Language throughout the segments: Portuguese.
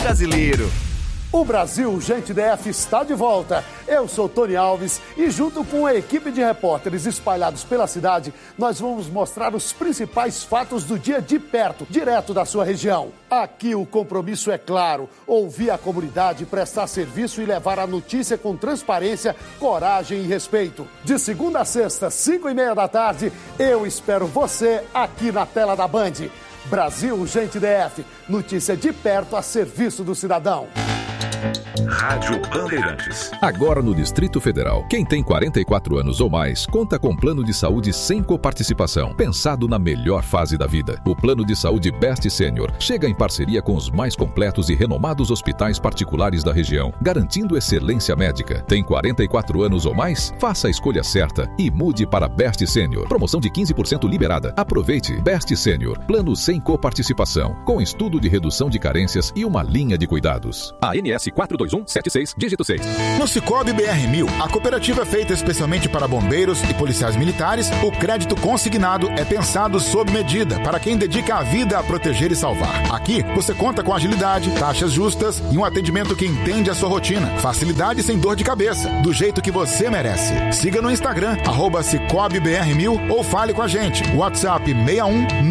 brasileiro. O Brasil Gente DF está de volta. Eu sou Tony Alves e junto com a equipe de repórteres espalhados pela cidade, nós vamos mostrar os principais fatos do dia de perto, direto da sua região. Aqui o compromisso é claro, ouvir a comunidade, prestar serviço e levar a notícia com transparência, coragem e respeito. De segunda a sexta, 5:30 da tarde, eu espero você aqui na tela da Band. Brasil Gente DF, notícia de perto a serviço do cidadão. Rádio Bandeirantes. Agora no Distrito Federal, quem tem 44 anos ou mais conta com plano de saúde sem coparticipação, pensado na melhor fase da vida. O plano de saúde Best Senior chega em parceria com os mais completos e renomados hospitais particulares da região, garantindo excelência médica. Tem 44 anos ou mais? Faça a escolha certa e mude para Best Senior. Promoção de 15% liberada. Aproveite. Best Senior, plano sem coparticipação, com estudo de redução de carências e uma linha de cuidados. ANS 42176, dígito 6. No Sicoob BR1000, a cooperativa feita especialmente para bombeiros e policiais militares, o crédito consignado é pensado sob medida para quem dedica a vida a proteger e salvar. Aqui, você conta com agilidade, taxas justas e um atendimento que entende a sua rotina. Facilidade sem dor de cabeça, do jeito que você merece. Siga no Instagram, @Sicoob BR1000 ou fale com a gente. WhatsApp 61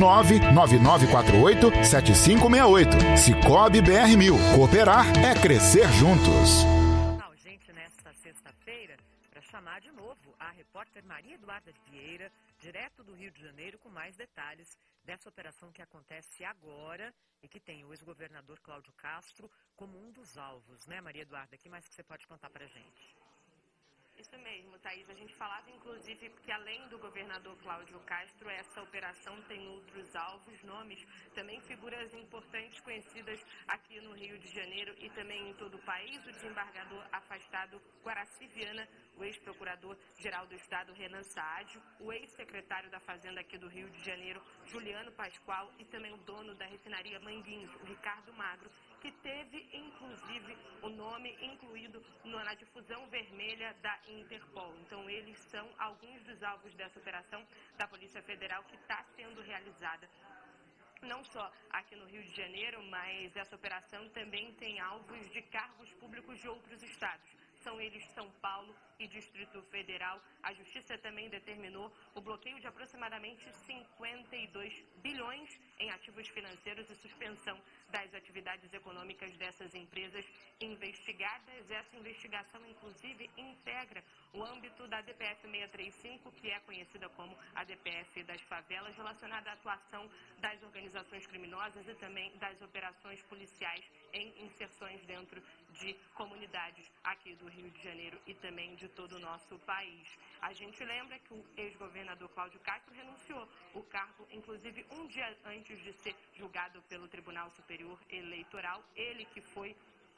99948 7568. Sicoob BR1000. Cooperar é crescer juntos. Gente, nesta sexta-feira, para chamar de novo a repórter Maria Eduarda Vieira, direto do Rio de Janeiro, com mais detalhes dessa operação que acontece agora e que tem o ex-governador Cláudio Castro como um dos alvos, né, Maria Eduarda? O que mais que você pode contar para a gente? Isso mesmo, Thaís. A gente falava, inclusive, que além do governador Cláudio Castro, essa operação tem outros alvos, nomes, também figuras importantes conhecidas aqui no Rio de Janeiro e também em todo o país. O desembargador afastado Guaraci Viana, o ex-procurador-geral do Estado Renan Saadio, o ex-secretário da Fazenda aqui do Rio de Janeiro, Juliano Pascoal, e também o dono da refinaria Manguinhos, o Ricardo Magro, que teve, inclusive, o nome incluído na difusão vermelha da Interpol. Então, eles são alguns dos alvos dessa operação da Polícia Federal que está sendo realizada não só aqui no Rio de Janeiro, mas essa operação também tem alvos de cargos públicos de outros estados. São eles São Paulo e Distrito Federal. A Justiça também determinou o bloqueio de aproximadamente 52 bilhões em ativos financeiros e suspensão das atividades econômicas dessas empresas investigadas. Essa investigação, inclusive, integra o âmbito da DPF 635, que é conhecida como a DPF das favelas, relacionada à atuação das organizações criminosas e também das operações policiais em inserções dentro de comunidades aqui do Rio de Janeiro e também de todo o nosso país. A gente lembra que o ex-governador Cláudio Castro renunciou o cargo, inclusive um dia antes de ser julgado pelo Tribunal Superior Eleitoral. Ele que foi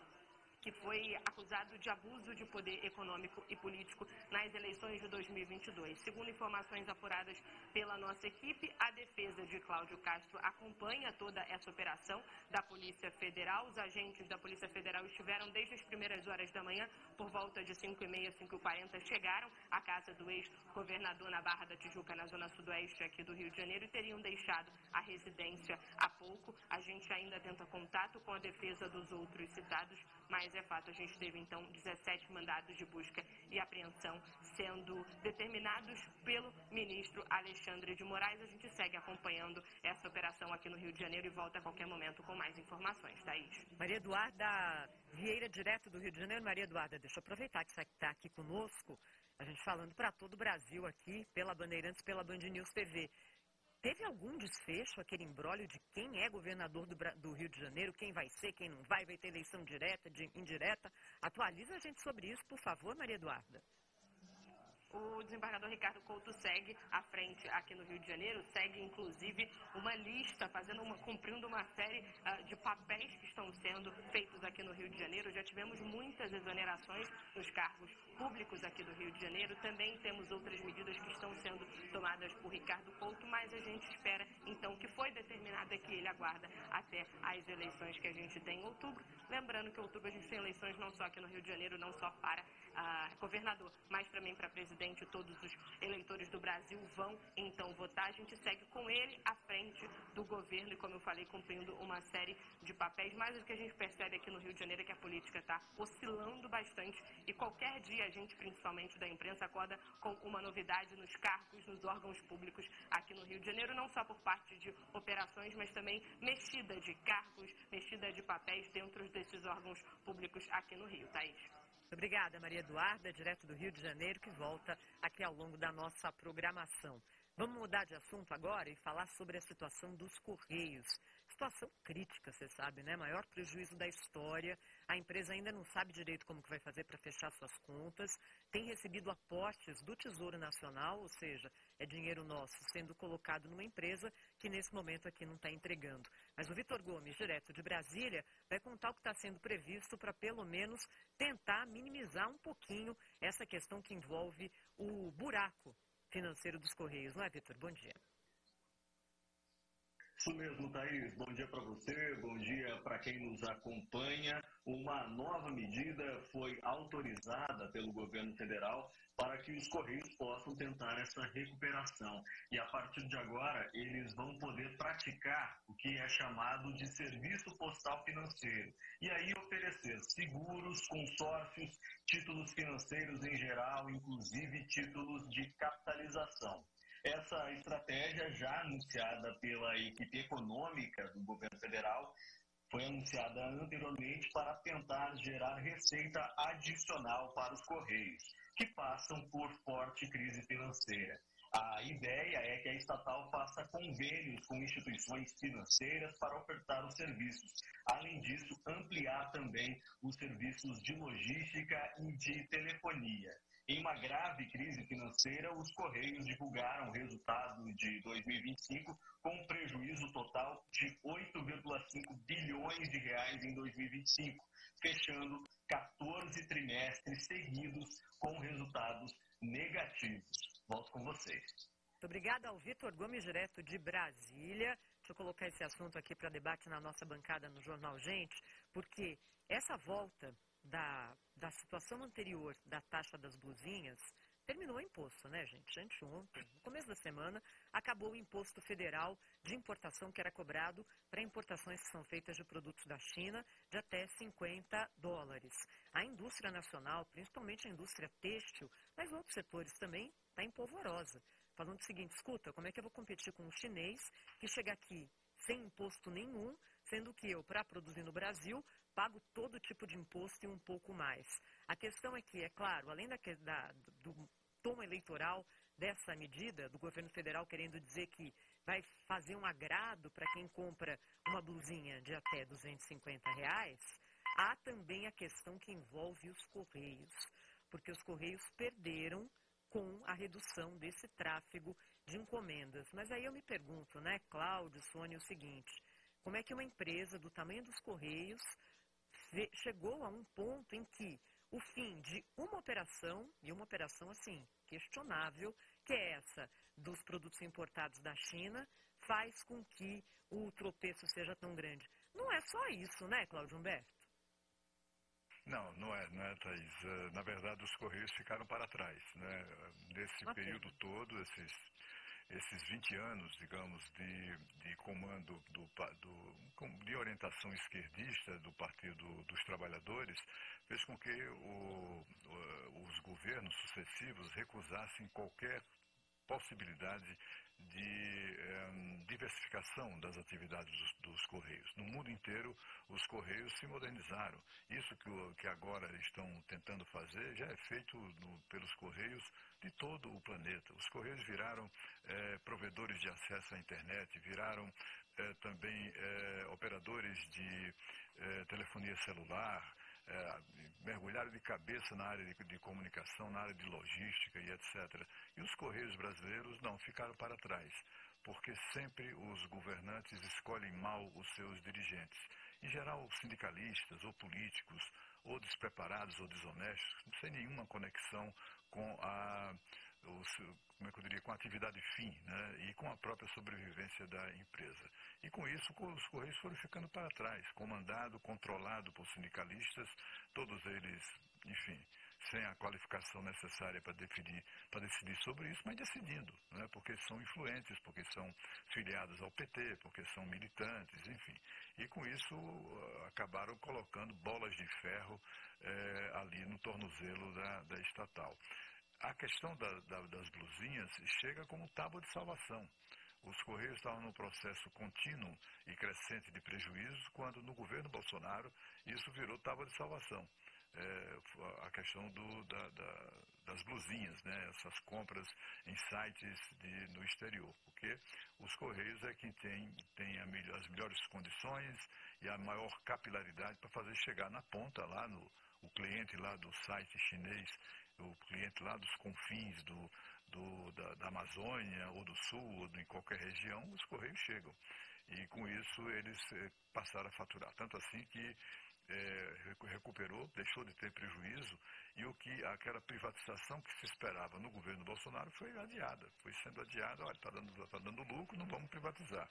acusado de abuso de poder econômico e político nas eleições de 2022. Segundo informações apuradas pela nossa equipe, a defesa de Cláudio Castro acompanha toda essa operação da Polícia Federal. Os agentes da Polícia Federal estiveram desde as primeiras horas da manhã, por volta de 5h30, 5h40, chegaram à casa do ex-governador na Barra da Tijuca, na zona sudoeste aqui do Rio de Janeiro, e teriam deixado a residência há pouco. A gente ainda tenta contato com a defesa dos outros citados, mas é fato, a gente teve então 17 mandados de busca e apreensão sendo determinados pelo ministro Alexandre de Moraes. A gente segue acompanhando essa operação aqui no Rio de Janeiro e volta a qualquer momento com mais informações. Thaís. Maria Eduarda Vieira, direto do Rio de Janeiro. Maria Eduarda, deixa eu aproveitar que você está aqui conosco, a gente falando para todo o Brasil aqui, pela Bandeirantes, pela Band News TV. Teve algum desfecho, aquele imbróglio de quem é governador do Rio de Janeiro, quem vai ser, quem não vai ter eleição direta, indireta? Atualiza a gente sobre isso, por favor, Maria Eduarda. O desembargador Ricardo Couto segue à frente aqui no Rio de Janeiro, segue inclusive uma lista, cumprindo uma série de papéis que estão sendo feitos aqui no Rio de Janeiro. Já tivemos muitas exonerações nos cargos públicos aqui do Rio de Janeiro. Também temos outras medidas que estão sendo tomadas por Ricardo Couto, mas a gente espera então que foi determinado que ele aguarda até as eleições que a gente tem em outubro. Lembrando que em outubro a gente tem eleições não só aqui no Rio de Janeiro, não só para governador, mas também para presidente presidente, todos os eleitores do Brasil vão então votar. A gente segue com ele à frente do governo e, como eu falei, cumprindo uma série de papéis. Mas o que a gente percebe aqui no Rio de Janeiro é que a política está oscilando bastante e qualquer dia a gente, principalmente da imprensa, acorda com uma novidade nos cargos, nos órgãos públicos aqui no Rio de Janeiro, não só por parte de operações, mas também mexida de cargos, mexida de papéis dentro desses órgãos públicos aqui no Rio. Thaís. Obrigada, Maria Eduarda, direto do Rio de Janeiro, que volta aqui ao longo da nossa programação. Vamos mudar de assunto agora e falar sobre a situação dos Correios. Situação crítica, você sabe, né? Maior prejuízo da história. A empresa ainda não sabe direito como que vai fazer para fechar suas contas. Tem recebido aportes do Tesouro Nacional, ou seja, é dinheiro nosso sendo colocado numa empresa que nesse momento aqui não está entregando. Mas o Vitor Gomes, direto de Brasília, vai contar o que está sendo previsto para pelo menos tentar minimizar um pouquinho essa questão que envolve o buraco financeiro dos Correios. Não é, Vitor? Bom dia. Isso mesmo, Thaís. Bom dia para você, bom dia para quem nos acompanha. Uma nova medida foi autorizada pelo governo federal para que os Correios possam tentar essa recuperação. E a partir de agora, eles vão poder praticar o que é chamado de serviço postal financeiro. E aí oferecer seguros, consórcios, títulos financeiros em geral, inclusive títulos de capitalização. Essa estratégia, já anunciada pela equipe econômica do governo federal, foi anunciada anteriormente para tentar gerar receita adicional para os Correios, que passam por forte crise financeira. A ideia é que a estatal faça convênios com instituições financeiras para ofertar os serviços. Além disso, ampliar também os serviços de logística e de telefonia. Em uma grave crise financeira, os Correios divulgaram o resultado de 2025 com um prejuízo total de 8,5 bilhões de reais em 2025, fechando 14 trimestres seguidos com resultados negativos. Volto com vocês. Muito obrigada ao Vitor Gomes, direto de Brasília. Deixa eu colocar esse assunto aqui para debate na nossa bancada no Jornal Gente, porque essa volta da situação anterior da taxa das blusinhas terminou o imposto, né, gente? Anteontem, no começo da semana, acabou o imposto federal de importação que era cobrado para importações que são feitas de produtos da China de até $50. A indústria nacional, principalmente a indústria têxtil, mas outros setores também, está em polvorosa. Falando o seguinte, escuta, como é que eu vou competir com um chinês que chega aqui sem imposto nenhum, sendo que eu, para produzir no Brasil, pago todo tipo de imposto e um pouco mais. A questão é que, é claro, além do tom eleitoral dessa medida, do governo federal querendo dizer que vai fazer um agrado para quem compra uma blusinha de até R$250, há também a questão que envolve os Correios, porque os Correios perderam com a redução desse tráfego de encomendas. Mas aí eu me pergunto, né, Cláudio, Sônia, o seguinte, como é que uma empresa do tamanho dos Correios chegou a um ponto em que o fim de uma operação, e uma operação assim, questionável, que é essa dos produtos importados da China, faz com que o tropeço seja tão grande. Não é só isso, né, Cláudio Humberto? Não é, Thaís. Na verdade, os Correios ficaram para trás, né? Nesse período todo, esses 20 anos, digamos, de comando de orientação esquerdista do Partido dos Trabalhadores, fez com que os governos sucessivos recusassem qualquer possibilidade de diversificação das atividades dos Correios. No mundo inteiro, os Correios se modernizaram. Isso que agora estão tentando fazer já é feito pelos Correios de todo o planeta. Os Correios viraram provedores de acesso à internet, viraram também operadores de telefonia celular, mergulharam de cabeça na área de comunicação, na área de logística e etc. E os Correios brasileiros não, ficaram para trás, porque sempre os governantes escolhem mal os seus dirigentes. Em geral, sindicalistas ou políticos, ou despreparados ou desonestos, sem nenhuma conexão com com a atividade fim, né, e com a própria sobrevivência da empresa. E com isso, os Correios foram ficando para trás, comandado, controlado por sindicalistas, todos eles, enfim, sem a qualificação necessária para decidir sobre isso, mas decidindo, né? Porque são influentes, porque são filiados ao PT, porque são militantes, enfim. E com isso acabaram colocando bolas de ferro ali no tornozelo da estatal. A questão das blusinhas chega como tábua de salvação. Os Correios estavam num processo contínuo e crescente de prejuízo, quando no governo Bolsonaro isso virou tábua de salvação. A questão das blusinhas, né? Essas compras em sites no exterior, porque os Correios é quem tem as melhores condições e a maior capilaridade para fazer chegar na ponta, lá o cliente lá do site chinês, o cliente lá dos confins da Amazônia, ou do Sul, ou em qualquer região, os Correios chegam. E com isso eles passaram a faturar. Tanto assim que recuperou, deixou de ter prejuízo, e aquela privatização que se esperava no governo Bolsonaro foi adiada. Foi sendo adiada, olha, está dando lucro, não vamos privatizar.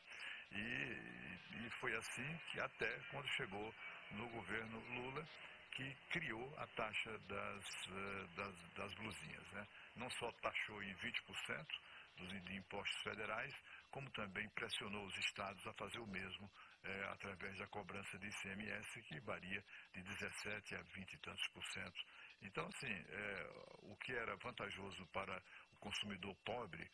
E foi assim que até quando chegou no governo Lula, que criou a taxa das blusinhas, né? Não só taxou em 20% de impostos federais, como também pressionou os estados a fazer o mesmo através da cobrança de ICMS, que varia de 17% a 20 e tantos %. Então, assim, o que era vantajoso para o consumidor pobre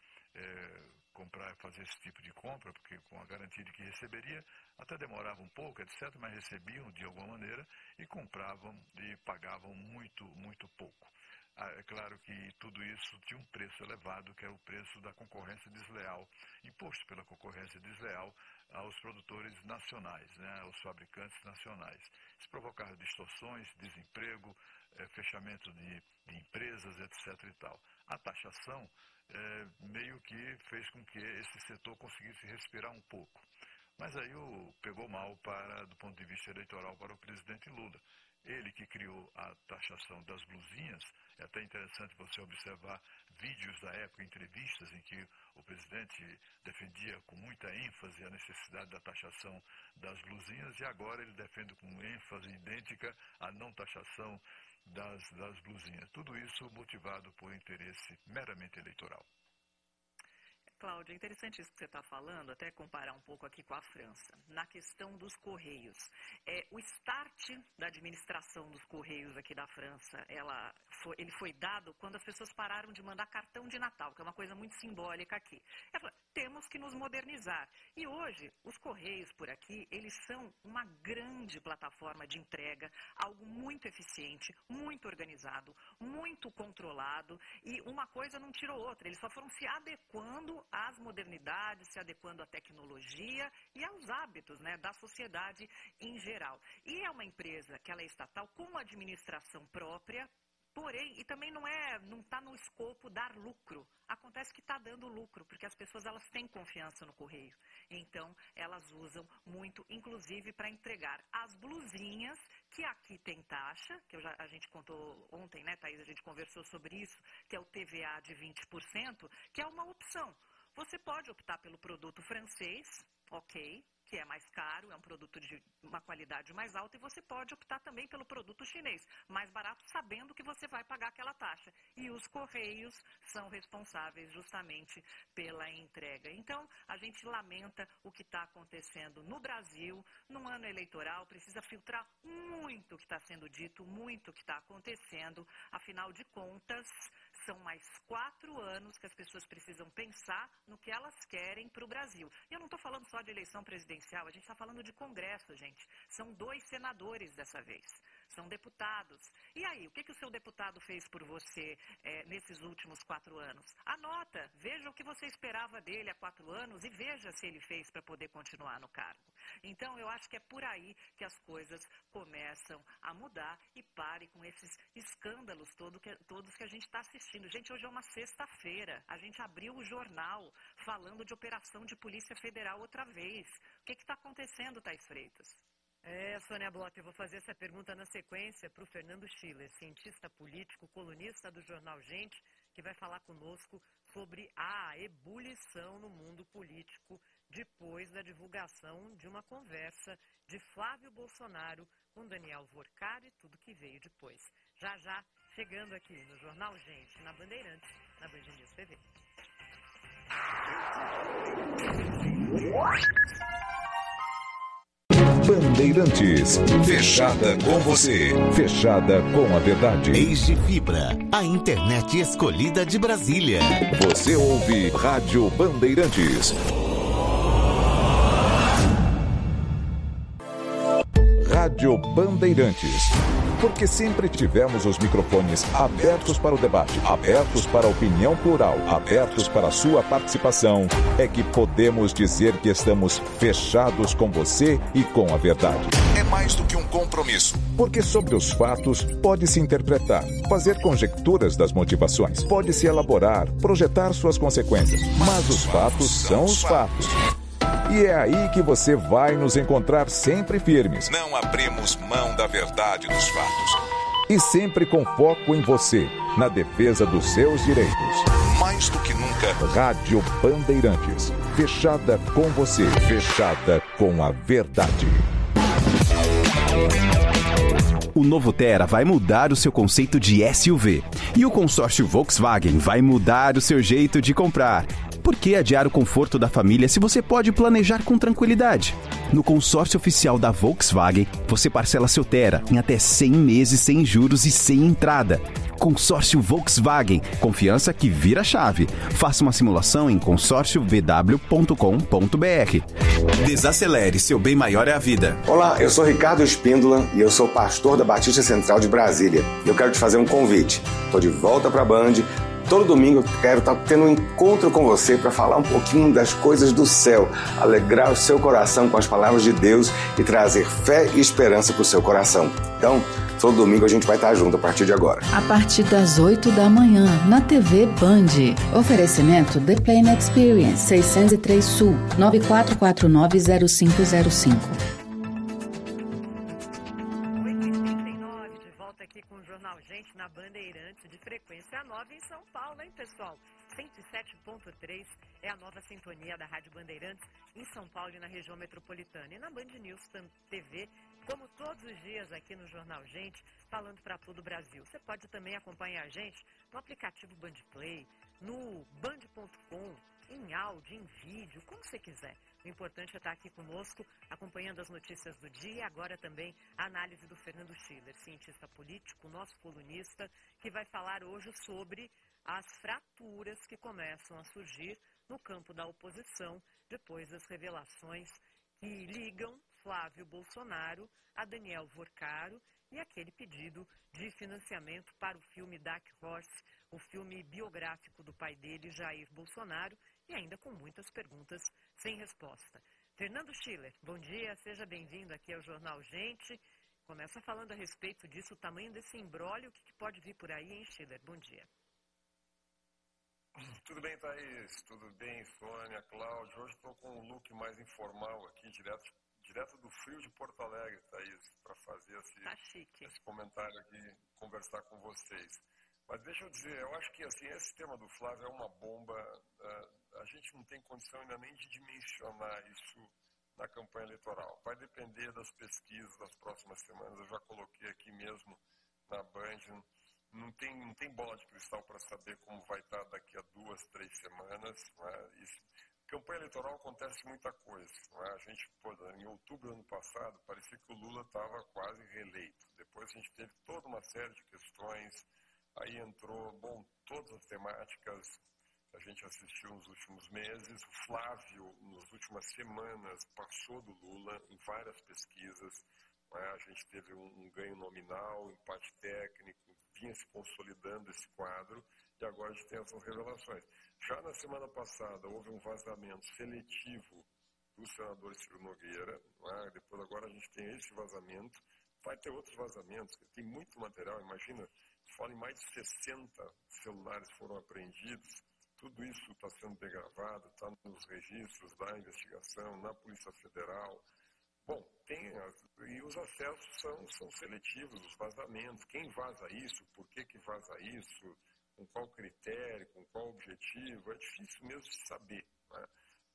fazer esse tipo de compra, porque com a garantia de que receberia, até demorava um pouco, etc., mas recebiam de alguma maneira e compravam e pagavam muito, muito pouco. É claro que tudo isso tinha um preço elevado, que é o preço da concorrência desleal, imposto pela concorrência desleal aos produtores nacionais, né, aos fabricantes nacionais. Isso provocava distorções, desemprego, fechamento de empresas, etc. e tal. A taxação meio que fez com que esse setor conseguisse respirar um pouco. Mas aí pegou mal do ponto de vista eleitoral para o presidente Lula. Ele que criou a taxação das blusinhas. É até interessante você observar vídeos da época, entrevistas em que o presidente defendia com muita ênfase a necessidade da taxação das blusinhas, e agora ele defende com ênfase idêntica a não taxação das blusinhas. Tudo isso motivado por interesse meramente eleitoral. Cláudia, é interessante isso que você está falando, até comparar um pouco aqui com a França. Na questão dos Correios, o start da administração dos Correios aqui da França, ele foi dado quando as pessoas pararam de mandar cartão de Natal, que é uma coisa muito simbólica aqui. Temos que nos modernizar. E hoje, os Correios por aqui, eles são uma grande plataforma de entrega, algo muito eficiente, muito organizado, muito controlado, e uma coisa não tirou outra, eles só foram se adequando às modernidades, se adequando à tecnologia e aos hábitos, né, da sociedade em geral. E é uma empresa que ela é estatal com administração própria, porém, e também não está no escopo dar lucro. Acontece que está dando lucro, porque as pessoas elas têm confiança no Correio. Então, elas usam muito, inclusive, para entregar as blusinhas, que aqui tem taxa, que a gente contou ontem, né, Thaís, a gente conversou sobre isso, que é o TVA de 20%, que é uma opção. Você pode optar pelo produto francês, ok, que é mais caro, é um produto de uma qualidade mais alta, e você pode optar também pelo produto chinês, mais barato, sabendo que você vai pagar aquela taxa. E os Correios são responsáveis justamente pela entrega. Então, a gente lamenta o que está acontecendo no Brasil, num ano eleitoral, precisa filtrar muito o que está sendo dito, muito o que está acontecendo. Afinal de contas, são mais 4 anos que as pessoas precisam pensar no que elas querem para o Brasil. E eu não estou falando só de eleição presidencial, a gente está falando de Congresso, gente. São 2 senadores dessa vez, são deputados. E aí, o que o seu deputado fez por você nesses últimos 4 anos? Anota, veja o que você esperava dele há 4 anos e veja se ele fez para poder continuar no cargo. Então, eu acho que é por aí que as coisas começam a mudar, e pare com esses escândalos todos que a gente está assistindo. Gente, hoje é uma sexta-feira, a gente abriu o jornal falando de operação de Polícia Federal outra vez. O que está acontecendo, Thaís Freitas? Sônia Bloch, eu vou fazer essa pergunta na sequência para o Fernando Schiller, cientista político, colunista do jornal Gente, que vai falar conosco sobre a ebulição no mundo político depois da divulgação de uma conversa de Flávio Bolsonaro com Daniel Vorcari e tudo que veio depois. Já já, chegando aqui no Jornal Gente, na Bandeirantes, na Band News TV. Bandeirantes, fechada com você, fechada com a verdade. Eiji Fibra, a internet escolhida de Brasília. Você ouve Rádio Bandeirantes. Rádio Bandeirantes. Porque sempre tivemos os microfones abertos para o debate, abertos para a opinião plural, abertos para a sua participação, é que podemos dizer que estamos fechados com você e com a verdade. É mais do que um compromisso. Porque sobre os fatos pode-se interpretar, fazer conjecturas das motivações, pode-se elaborar, projetar suas consequências. Mas os fatos são os fatos. E é aí que você vai nos encontrar sempre firmes. Não abrimos mão da verdade dos fatos. E sempre com foco em você, na defesa dos seus direitos. Mais do que nunca, Rádio Bandeirantes. Fechada com você, fechada com a verdade. O novo Tera vai mudar o seu conceito de SUV. E o consórcio Volkswagen vai mudar o seu jeito de comprar. Por que adiar o conforto da família se você pode planejar com tranquilidade? No consórcio oficial da Volkswagen, você parcela seu Tera em até 100 meses sem juros e sem entrada. Consórcio Volkswagen, confiança que vira chave. Faça uma simulação em consórciovw.com.br. Desacelere, seu bem maior é a vida. Olá, eu sou Ricardo Espíndola e eu sou pastor da Batista Central de Brasília. Eu quero te fazer um convite. Estou de volta para a Band. Todo domingo eu quero estar tendo um encontro com você para falar um pouquinho das coisas do céu, alegrar o seu coração com as palavras de Deus e trazer fé e esperança para o seu coração. Então, todo domingo a gente vai estar junto a partir de agora. A partir das 8 da manhã, na TV Band. Oferecimento The Plane Experience, 603 Sul, 94490505. Na Bandeirantes, de frequência 9 em São Paulo, hein, pessoal? 107.3 é a nova sintonia da Rádio Bandeirantes em São Paulo e na região metropolitana. E na Band News TV, como todos os dias aqui no Jornal Gente, falando para todo o Brasil. Você pode também acompanhar a gente no aplicativo Bandplay, no band.com, em áudio, em vídeo, como você quiser. O importante é estar aqui conosco, acompanhando as notícias do dia e agora também a análise do Fernando Schiller, cientista político, nosso colunista, que vai falar hoje sobre as fraturas que começam a surgir no campo da oposição depois das revelações que ligam Flávio Bolsonaro a Daniel Vorcari e aquele pedido de financiamento para o filme Dark Horse, o filme biográfico do pai dele, Jair Bolsonaro, e ainda com muitas perguntas sem resposta. Fernando Schiller, bom dia, seja bem-vindo aqui ao Jornal Gente. Começa falando a respeito disso, o tamanho desse imbróglio, o que pode vir por aí, hein, Schiller? Bom dia. Tudo bem, Thaís? Tudo bem, Sônia, Cláudio? Hoje estou com um look mais informal aqui, direto do frio de Porto Alegre, Thaís, para fazer esse comentário aqui, conversar com vocês. Mas deixa eu dizer, eu acho que assim, esse tema do Flávio é uma bomba, a gente não tem condição ainda nem de dimensionar isso na campanha eleitoral. Vai depender das pesquisas das próximas semanas, eu já coloquei aqui mesmo na Band, não tem bola de cristal para saber como vai estar daqui a 2, 3 semanas. Campanha eleitoral acontece muita coisa. A gente, em outubro do ano passado, parecia que o Lula estava quase reeleito. Depois a gente teve toda uma série de questões. Aí entrou, todas as temáticas que a gente assistiu nos últimos meses. O Flávio, nas últimas semanas, passou do Lula em várias pesquisas. A gente teve um ganho nominal, empate técnico, vinha se consolidando esse quadro e agora a gente tem essas revelações. Já na semana passada houve um vazamento seletivo do senador Ciro Nogueira. Depois agora a gente tem esse vazamento. Vai ter outros vazamentos, tem muito material, imagina. Fala em mais de 60 celulares foram apreendidos, tudo isso está sendo degravado, está nos registros da investigação, na Polícia Federal. E os acessos são seletivos, os vazamentos. Quem vaza isso, por que vaza isso, com qual critério, com qual objetivo, é difícil mesmo de saber.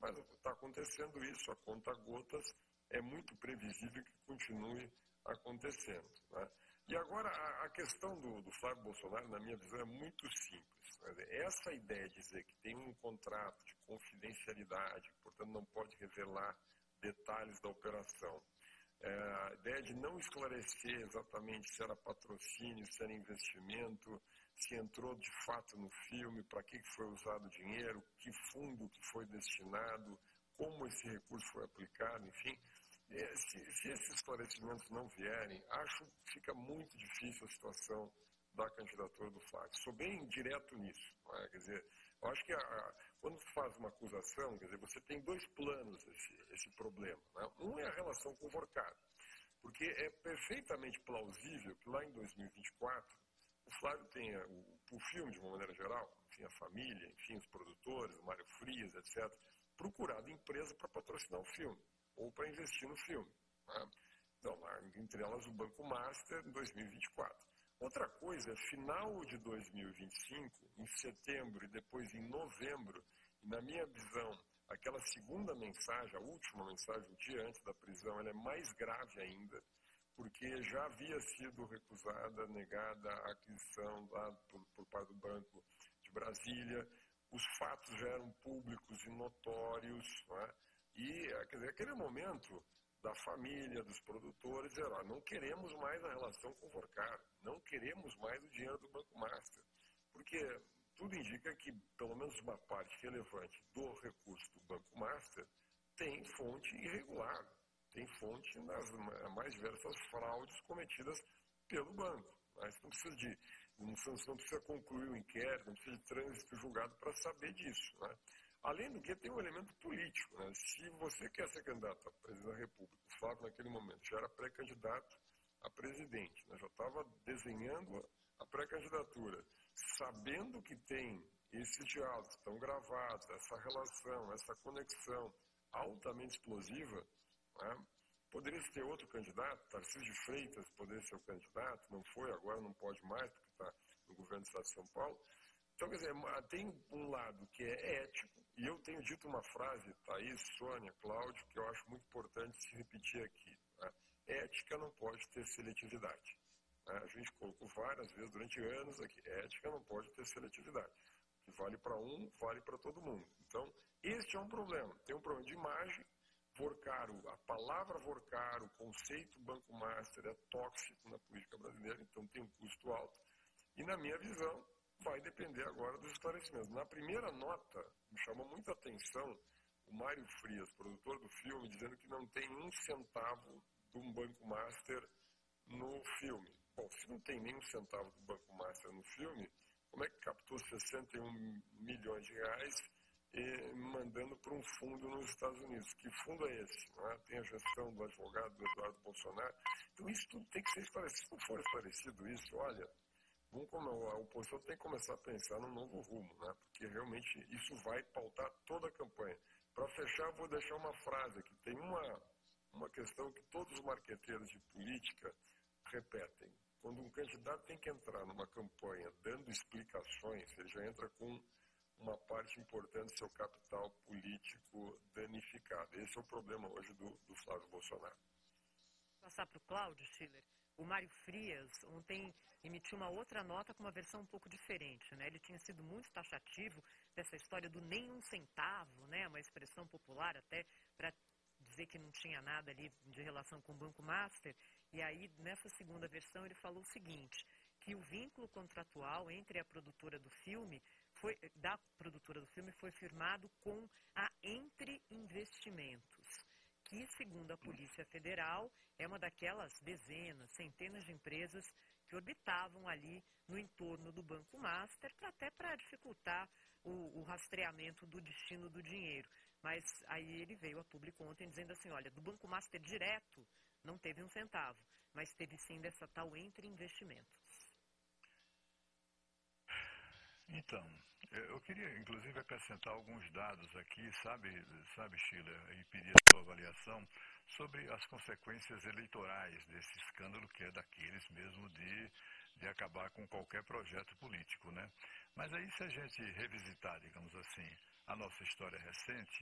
Mas está acontecendo isso, a conta-gotas, é muito previsível que continue acontecendo, né? E agora, a questão do Flávio Bolsonaro, na minha visão, é muito simples. Essa ideia de dizer que tem um contrato de confidencialidade, portanto não pode revelar detalhes da operação, a ideia de não esclarecer exatamente se era patrocínio, se era investimento, se entrou de fato no filme, para que foi usado o dinheiro, que fundo que foi destinado, como esse recurso foi aplicado, enfim. Se esses esclarecimentos não vierem, acho que fica muito difícil a situação da candidatura do Flávio. Sou bem direto nisso, né? Quer dizer, eu acho que quando se faz uma acusação, quer dizer, você tem dois planos esse problema, né? Um é a relação com o Vorcado, porque é perfeitamente plausível que lá em 2024 o Flávio tenha, o filme de uma maneira geral, enfim, a família, enfim, os produtores, o Mário Frias, etc., procurado empresa para patrocinar o filme ou para investir no filme, né? Então, entre elas o Banco Master em 2024. Outra coisa é final de 2025, em setembro e depois em novembro, e na minha visão, aquela segunda mensagem, a última mensagem, o dia antes da prisão, ela é mais grave ainda, porque já havia sido recusada, negada a aquisição lá por parte do Banco de Brasília, os fatos já eram públicos e notórios, né? E, quer dizer, aquele momento da família, dos produtores, dizer, não queremos mais a relação com o Vorcado, não queremos mais o dinheiro do Banco Master, porque tudo indica que pelo menos uma parte relevante do recurso do Banco Master tem fonte irregular, tem fonte nas mais diversas fraudes cometidas pelo banco. Mas não precisa concluir o inquérito, não precisa de trânsito julgado para saber disso, né? Além do que, tem um elemento político, né? Se você quer ser candidato a presidente da República, o Flávio naquele momento já era pré-candidato a presidente, né? Já estava desenhando a pré-candidatura, sabendo que tem esses diálogos, estão gravados, essa relação, essa conexão altamente explosiva, né? Poderia ter outro candidato, Tarcísio de Freitas poderia ser o candidato, não foi, agora não pode mais, porque está no governo do Estado de São Paulo. Então, quer dizer, tem um lado que é ético, e eu tenho dito uma frase, Thaís, Sônia, Cláudio, que eu acho muito importante se repetir aqui, né? Ética não pode ter seletividade, né? A gente colocou várias vezes durante anos aqui, ética não pode ter seletividade. O que vale para um, vale para todo mundo. Então, este é um problema. Tem um problema de imagem. Vorcaro, a palavra Vorcaro, o conceito Banco Master é tóxico na política brasileira, então tem um custo alto. E na minha visão, vai depender agora dos esclarecimentos. Na primeira nota, me chamou muita atenção o Mário Frias, produtor do filme, dizendo que não tem um centavo de um Banco Master no filme. Bom, se não tem nem um centavo do Banco Master no filme, como é que captou 61 milhões de reais mandando para um fundo nos Estados Unidos? Que fundo é esse? Não é? Tem a gestão do advogado do Eduardo Bolsonaro. Então isso tudo tem que ser esclarecido. Se não for esclarecido isso, olha, a oposição tem que começar a pensar num novo rumo, né? Porque realmente isso vai pautar toda a campanha. Para fechar, vou deixar uma frase aqui. Tem uma questão que todos os marqueteiros de política repetem. Quando um candidato tem que entrar numa campanha dando explicações, ele já entra com uma parte importante do seu capital político danificado. Esse é o problema hoje do Flávio Bolsonaro. Vou passar para o Cláudio, Schiller. O Mário Frias ontem emitiu uma outra nota com uma versão um pouco diferente, né? Ele tinha sido muito taxativo dessa história do nem um centavo, né? Uma expressão popular até para dizer que não tinha nada ali de relação com o Banco Master. E aí, nessa segunda versão, ele falou o seguinte, que o vínculo contratual entre a produtora do filme foi firmado com a Entre Investimentos, que, segundo a Polícia Federal, é uma daquelas dezenas, centenas de empresas que orbitavam ali no entorno do Banco Master, até para dificultar o rastreamento do destino do dinheiro. Mas aí ele veio a público ontem dizendo assim, olha, do Banco Master direto não teve um centavo, mas teve sim dessa tal Entre Investimentos. Então, eu queria, inclusive, acrescentar alguns dados aqui, sabe, Schiller, e pedir a sua avaliação sobre as consequências eleitorais desse escândalo, que é daqueles mesmo de acabar com qualquer projeto político, né? Mas aí, se a gente revisitar, digamos assim, a nossa história recente,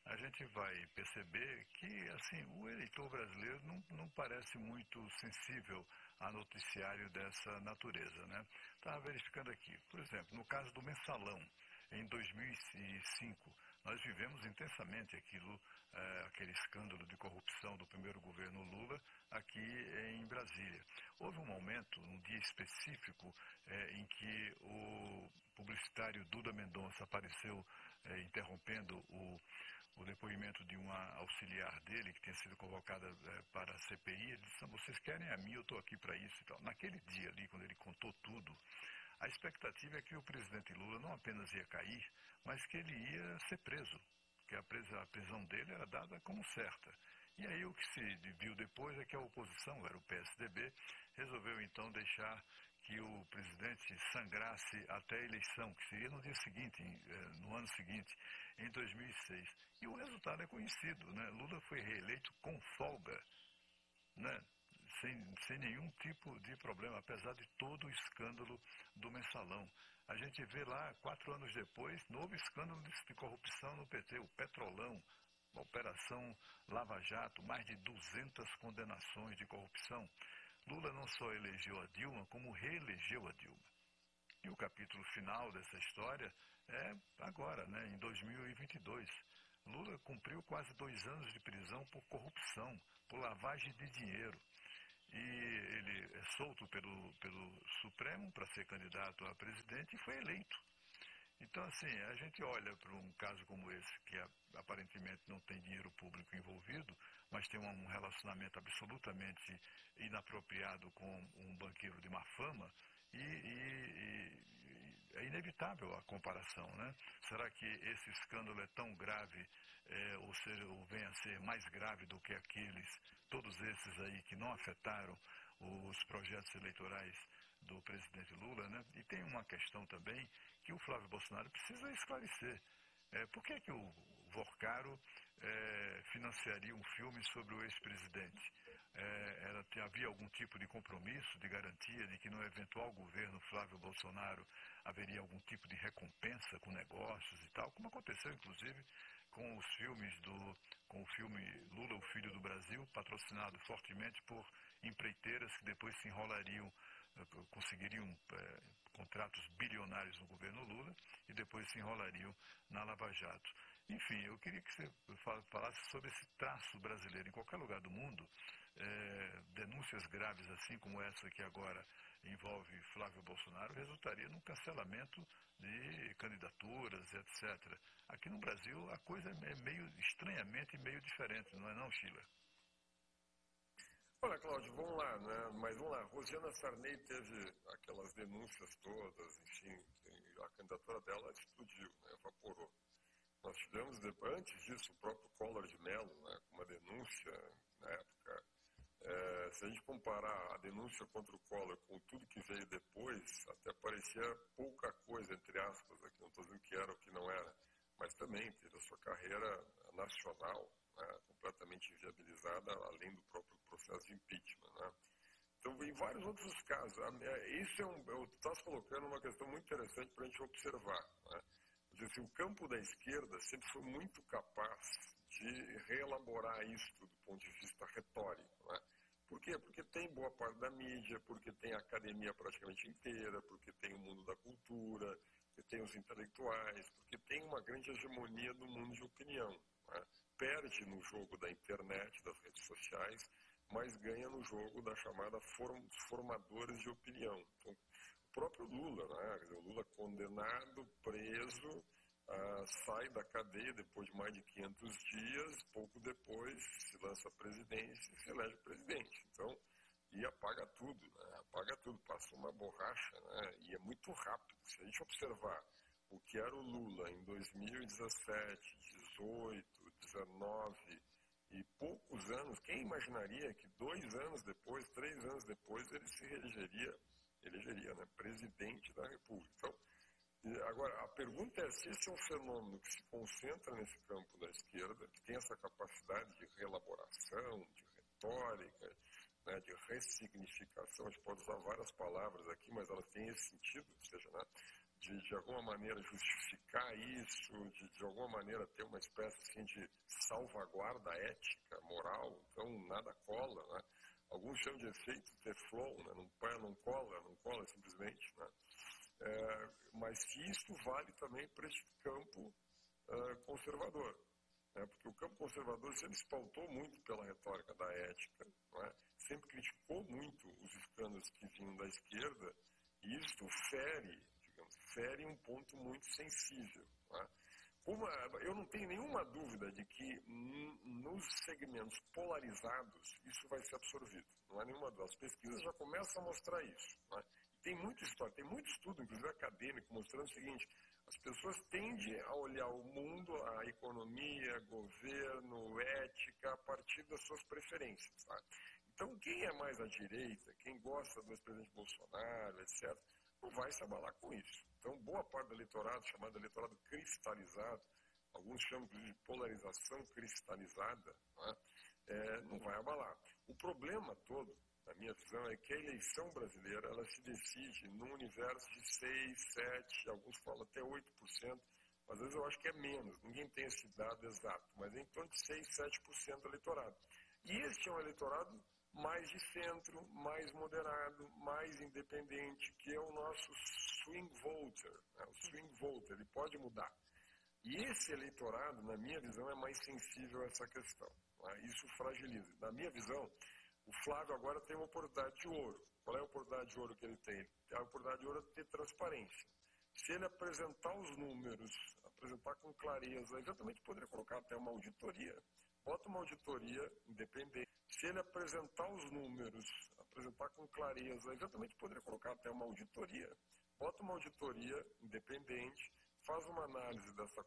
a gente vai perceber que, assim, o eleitor brasileiro não parece muito sensível a noticiário dessa natureza, né? Estava verificando aqui, por exemplo, no caso do Mensalão, em 2005, nós vivemos intensamente aquele escândalo de corrupção do primeiro governo Lula aqui em Brasília. Houve um momento, um dia específico, em que o publicitário Duda Mendonça apareceu interrompendo o depoimento de uma auxiliar dele, que tinha sido convocada para a CPI. Ele disse: vocês querem a mim, eu estou aqui para isso e tal. Naquele dia ali, quando ele contou tudo, a expectativa é que o presidente Lula não apenas ia cair, mas que ele ia ser preso, que a prisão dele era dada como certa. E aí o que se viu depois é que a oposição, era o PSDB, resolveu então deixar que o presidente sangrasse até a eleição, que seria no dia seguinte, no ano seguinte, em 2006. E o resultado é conhecido, né? Lula foi reeleito com folga, né? Sem nenhum tipo de problema, apesar de todo o escândalo do Mensalão. A gente vê lá, 4 anos depois, novo escândalo de corrupção no PT, o Petrolão, a Operação Lava Jato, mais de 200 condenações de corrupção. Lula não só elegeu a Dilma, como reelegeu a Dilma. E o capítulo final dessa história é agora, né, em 2022. Lula cumpriu quase 2 anos de prisão por corrupção, por lavagem de dinheiro. E ele é solto pelo Supremo para ser candidato a presidente e foi eleito. Então, assim, a gente olha para um caso como esse, que aparentemente não tem dinheiro público envolvido, mas tem um relacionamento absolutamente inapropriado com um banqueiro de má fama, e é inevitável a comparação, né? Será que esse escândalo é tão grave, ou seja, ou vem a ser mais grave do que todos esses aí que não afetaram os projetos eleitorais do presidente Lula, né? E tem uma questão também que o Flávio Bolsonaro precisa esclarecer. Por que o Vorcaro financiaria um filme sobre o ex-presidente? Havia algum tipo de compromisso, de garantia de que no eventual governo Flávio Bolsonaro haveria algum tipo de recompensa com negócios e tal, como aconteceu inclusive com o filme Lula, o Filho do Brasil, patrocinado fortemente por empreiteiras que depois se enrolariam, conseguiriam contratos bilionários no governo Lula e depois se enrolariam na Lava Jato. Enfim, eu queria que você falasse sobre esse traço brasileiro. Em qualquer lugar do mundo, denúncias graves assim como essa que agora envolve Flávio Bolsonaro resultaria num cancelamento de candidaturas, etc. Aqui no Brasil a coisa é estranhamente meio diferente, não é não, Sheila? Olha, Cláudio, vamos lá, né? Mas vamos lá. Rosiana Sarney teve aquelas denúncias todas, enfim, a candidatura dela explodiu, né? Evaporou. Nós tivemos, antes disso, o próprio Collor de Mello, né? Com uma denúncia na época. Se a gente comparar a denúncia contra o Collor com tudo que veio depois, até parecia pouca coisa, entre aspas, aqui não estou dizendo que era ou que não era, mas também teve a sua carreira nacional, né, completamente inviabilizada, além do próprio processo de impeachment. Né? Então, em vários outros casos, isso eu estou colocando uma questão muito interessante para a gente observar. Né? Assim, o campo da esquerda sempre foi muito capaz de reelaborar isso do ponto de vista retórico. Né? Por quê? Porque tem boa parte da mídia, porque tem a academia praticamente inteira, porque tem o mundo da cultura, porque tem os intelectuais, porque tem uma grande hegemonia do mundo de opinião. Né? Perde no jogo da internet, das redes sociais, mas ganha no jogo da chamada formadores de opinião. Então, o próprio Lula, né? O Lula condenado, preso, sai da cadeia depois de mais de 500 dias, pouco depois se lança a presidência e se elege presidente. Então, e apaga tudo, né? Apaga tudo, passa uma borracha, né? E é muito rápido. Se a gente observar o que era o Lula em 2017, 18, 19 e poucos anos, quem imaginaria que 2 anos depois, 3 anos depois, ele se elegeria, né? Presidente da República. Então, agora, a pergunta é se esse é um fenômeno que se concentra nesse campo da esquerda, que tem essa capacidade de reelaboração, de retórica, né, de ressignificação. A gente pode usar várias palavras aqui, mas elas têm esse sentido, ou seja, né, de alguma maneira justificar isso, de alguma maneira ter uma espécie assim, de salvaguarda ética, moral, então nada cola, né? Alguns chamam de efeito Teflon, né? Não cola simplesmente, né? Mas que isso vale também para esse campo conservador, né? Porque o campo conservador sempre se pautou muito pela retórica da ética, não é? Sempre criticou muito os escândalos que vinham da esquerda, e isso fere um ponto muito sensível, não é? Eu não tenho nenhuma dúvida de que nos segmentos polarizados isso vai ser absorvido, não há nenhuma dúvida. As pesquisas já começam a mostrar isso, não é? Tem muita história, tem muito estudo, inclusive acadêmico, mostrando o seguinte: as pessoas tendem a olhar o mundo, a economia, governo, ética, a partir das suas preferências, tá? Então, quem é mais à direita, quem gosta do ex-presidente Bolsonaro, etc., não vai se abalar com isso. Então, boa parte do eleitorado, chamado eleitorado cristalizado, alguns chamam de polarização cristalizada, não vai abalar. O problema todo, na minha visão, é que a eleição brasileira ela se decide num universo de 6, 7, alguns falam até 8%, às vezes eu acho que é menos, ninguém tem esse dado exato, mas é em torno de 6, 7% do eleitorado. E este é um eleitorado mais de centro, mais moderado, mais independente, que é o nosso swing voter, né? O swing voter, ele pode mudar. E esse eleitorado, na minha visão, é mais sensível a essa questão, né? Isso fragiliza. Na minha visão, o Flávio agora tem uma oportunidade de ouro. Qual é a oportunidade de ouro que ele tem? A oportunidade de ouro é ter transparência. Se ele apresentar os números, apresentar com clareza, eventualmente poderia colocar até uma auditoria. Bota uma auditoria independente. Se ele apresentar os números, apresentar com clareza, eventualmente poderia colocar até uma auditoria. Bota uma auditoria independente, faz uma análise dessa